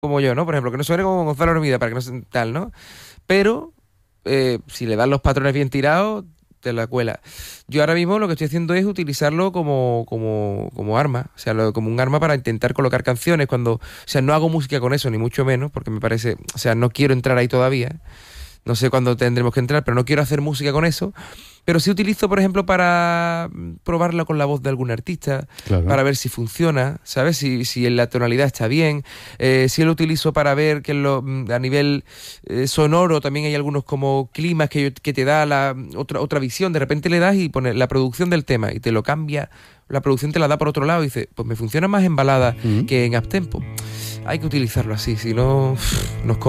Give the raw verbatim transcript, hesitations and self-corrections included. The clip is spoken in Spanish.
como yo, ¿no? Por ejemplo, que no suene como Gonzalo Hermida, para que no se- tal, ¿no? Pero eh, si le das los patrones bien tirados, te la cuela. Yo ahora mismo lo que estoy haciendo es utilizarlo como, como, como arma, o sea, lo- como un arma para intentar colocar canciones cuando, o sea, no hago música con eso, ni mucho menos, porque me parece, o sea, no quiero entrar ahí todavía. No sé cuándo tendremos que entrar, pero no quiero hacer música con eso. Pero sí utilizo, por ejemplo, para mm, probarla con la voz de algún artista, Claro. para ver si funciona, ¿sabes? Si, si en la tonalidad está bien. Eh, sí lo utilizo para ver que en lo, mm, a nivel eh, sonoro también hay algunos como climas que, yo- que te da la, mm, otra, otra visión. De repente le das y pones la producción del tema y te lo cambia. La producción te la da por otro lado y dice, pues me funciona más en balada Mm. que en uptempo. Hay que utilizarlo así, si no nos